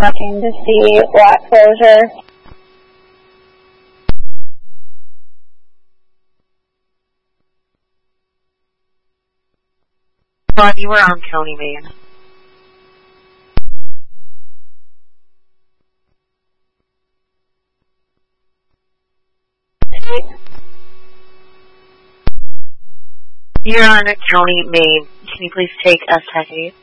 watching to see lot closure. But you were on County Main. You're on County Main. Can you please take S-Tech 8?